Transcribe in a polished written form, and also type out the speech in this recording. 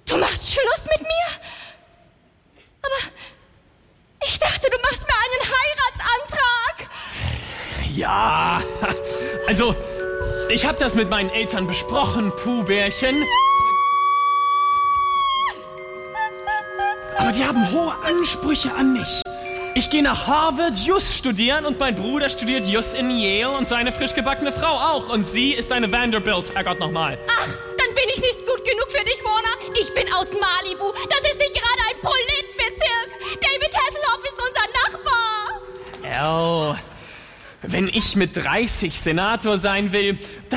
Du machst Schluss mit mir? Aber ich dachte, du machst mir einen Heiratsantrag. Ja, also, ich habe das mit meinen Eltern besprochen, Puh-Bärchen. Aber die haben hohe Ansprüche an mich. Ich gehe nach Harvard Jus studieren und mein Bruder studiert Jus in Yale und seine frisch gebackene Frau auch. Und sie ist eine Vanderbilt, Herrgott nochmal. Ach, dann bin ich nicht gut genug für dich, Warner. Ich bin aus Malibu. Das ist nicht gerade ein Polit-Bezirk. David Hasselhoff ist unser Nachbar. Wenn ich mit 30 Senator sein will, dann